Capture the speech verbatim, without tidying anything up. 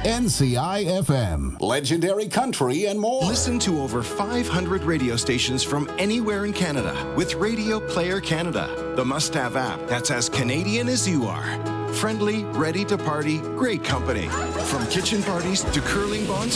N C I F M, legendary country and more. Listen to over five hundred radio stations from anywhere in Canada with Radio Player Canada, the must-have app that's as Canadian as you are. Friendly, ready to party, great company. From kitchen parties to curling bonds